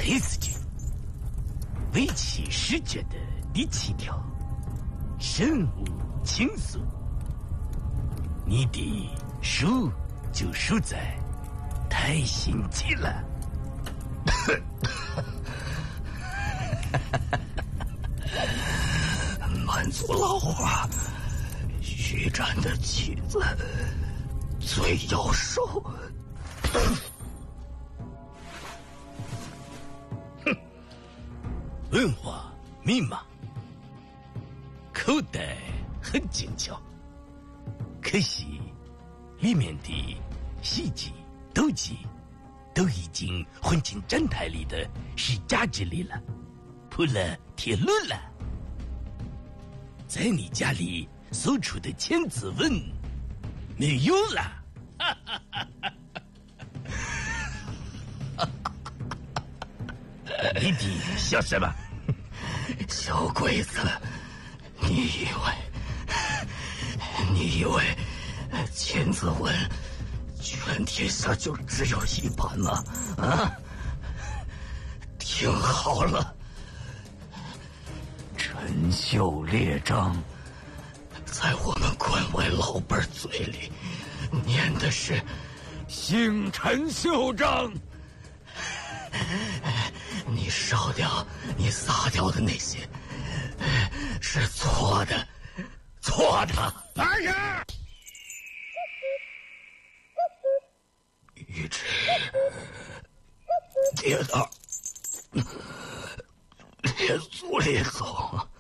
黑死军，为期10卷的第7条，任务轻松。你的输就输在太心急了。 满族老话，徐战的妻子最要收。 哼，文化密码，口袋很精巧，可惜里面的细节、斗技都已经混进站台里的是价值里了，铺了铁路了。在你家里搜出的千字文没用了。你的笑什么？ 小鬼子，你以为千字文全天下就只有一版吗？啊！听好了，陈秀列张在我们关外老辈嘴里念的是姓陈秀章。你烧掉、你撒掉的那些是错的，错的。 大人， 玉芝，爹的，列祖列宗